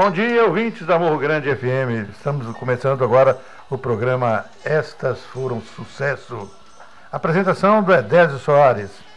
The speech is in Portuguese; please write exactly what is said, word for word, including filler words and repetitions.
Bom dia, ouvintes da Morro Grande F M. Estamos começando agora o programa Estas Foram Sucesso. Apresentação do Edésio Soares.